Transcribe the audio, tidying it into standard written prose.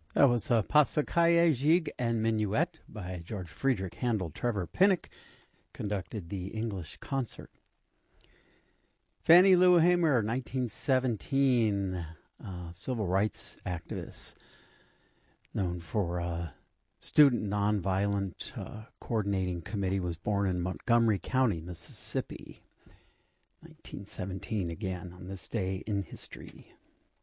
That was Passacaglia Gigue and Minuet by George Friedrich Handel. Trevor Pinnock conducted the English concert. Fannie Lou Hamer, 1917, civil rights activist, known for Student Nonviolent Coordinating Committee, was born in Montgomery County, Mississippi. 1917 again, on this day in history.